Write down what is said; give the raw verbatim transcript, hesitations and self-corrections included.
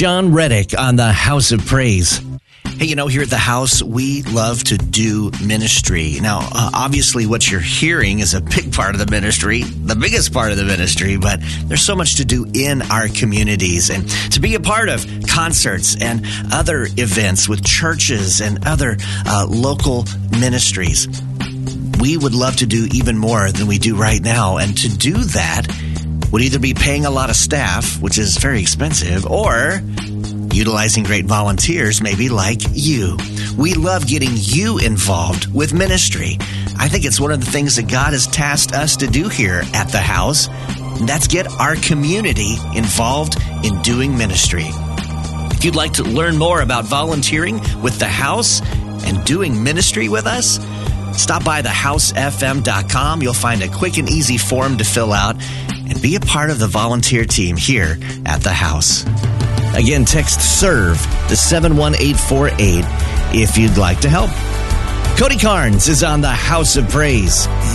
Sean Reddick on the House of Praise. Hey, you know, here at the house, we love to do ministry. Now, uh, obviously, what you're hearing is a big part of the ministry, the biggest part of the ministry, but there's so much to do in our communities. And to be a part of concerts and other events with churches and other uh, local ministries, we would love to do even more than we do right now. And to do that would either be paying a lot of staff, which is very expensive, or utilizing great volunteers, maybe like you. We love getting you involved with ministry. I think it's one of the things that God has tasked us to do here at the house, and that's get our community involved in doing ministry. If you'd like to learn more about volunteering with the house and doing ministry with us, stop by the house f m dot com. You'll find a quick and easy form to fill out and be a part of the volunteer team here at the house. Again, text SERVE to seven one eight four eight if you'd like to help. Cody Carnes is on the House of Praise.